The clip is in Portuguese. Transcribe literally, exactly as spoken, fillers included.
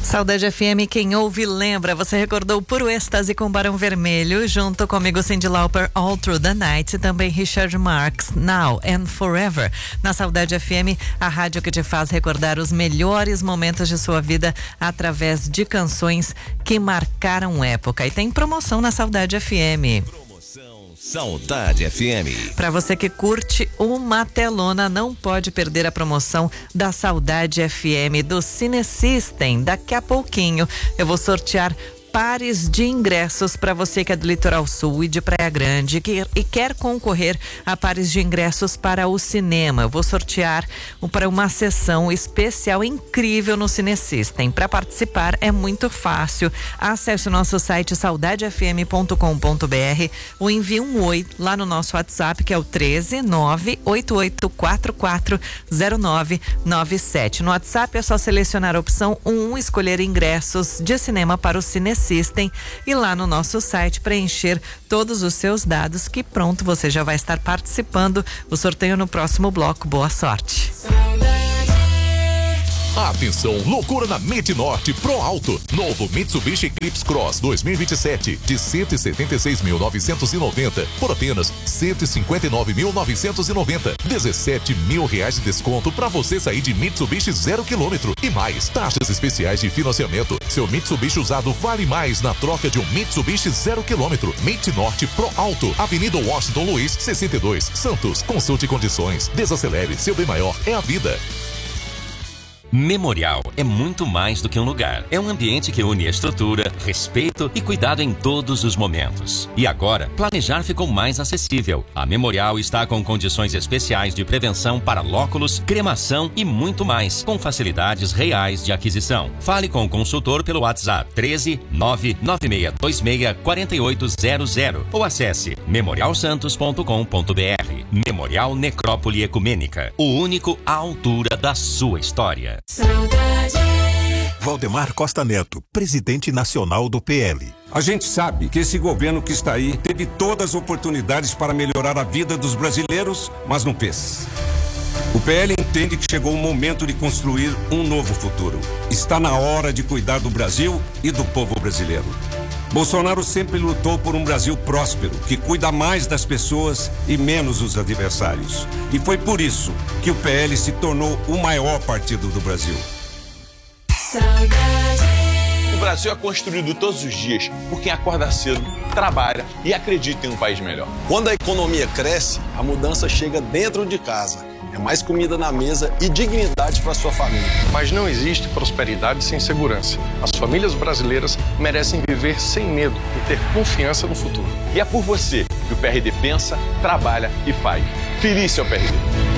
Saudade F M, quem ouve lembra. Você recordou Puro Êxtase com Barão Vermelho, junto comigo Cyndi Lauper, All Through the Night, e também Richard Marx, Now and Forever. Na Saudade F M, a rádio que te faz recordar os melhores momentos de sua vida através de canções que marcaram época. E tem promoção na Saudade F M. Saudade F M. Para você que curte uma telona, não pode perder a promoção da Saudade F M do Cine System. Daqui a pouquinho eu vou sortear pares de ingressos para você que é do Litoral Sul e de Praia Grande que, e quer concorrer a pares de ingressos para o cinema. Eu vou sortear um, para uma sessão especial incrível no Cine System. Para participar é muito fácil. Acesse o nosso site saudade f m ponto com ponto b r ou envie um oi lá no nosso WhatsApp, que é o treze nove oito oito quatro quatro zero nove nove sete. No WhatsApp é só selecionar a opção um, escolher ingressos de cinema para o Cine System, e lá no nosso site preencher todos os seus dados, que pronto, você já vai estar participando. O sorteio no próximo bloco. Boa sorte. Atenção, loucura na Mente Norte Pro Alto. Novo Mitsubishi Eclipse Cross dois mil e vinte e sete de cento e setenta e seis mil novecentos e noventa por apenas cento e cinquenta e nove mil novecentos e noventa. dezessete mil reais de desconto para você sair de Mitsubishi zero quilômetro e mais taxas especiais de financiamento. Seu Mitsubishi usado vale mais na troca de um Mitsubishi zero quilômetro. Mente Norte Pro Alto, Avenida Washington Luiz, sessenta e dois, Santos. Consulte condições. Desacelere, seu bem maior é a vida. Memorial é muito mais do que um lugar. É um ambiente que une estrutura, respeito e cuidado em todos os momentos. E agora, planejar ficou mais acessível. A Memorial está com condições especiais de prevenção para lóculos, cremação e muito mais, com facilidades reais de aquisição. Fale com o consultor pelo WhatsApp treze nove nove seis dois seis quatro oito zero zero ou acesse memorial santos ponto com ponto b r. Memorial Necrópole Ecumênica, o único à altura da sua história. Saudade. Valdemar Costa Neto, presidente nacional do P L. A gente sabe que esse governo que está aí teve todas as oportunidades para melhorar a vida dos brasileiros, mas não fez. O P L entende que chegou o momento de construir um novo futuro. Está na hora de cuidar do Brasil e do povo brasileiro. Bolsonaro sempre lutou por um Brasil próspero, que cuida mais das pessoas e menos dos adversários. E foi por isso que o P L se tornou o maior partido do Brasil. O Brasil é construído todos os dias por quem acorda cedo, trabalha e acredita em um país melhor. Quando a economia cresce, a mudança chega dentro de casa. É mais comida na mesa e dignidade para sua família. Mas não existe prosperidade sem segurança. As famílias brasileiras merecem viver sem medo e ter confiança no futuro. E é por você que o P R D pensa, trabalha e faz. Feliz seu P R D.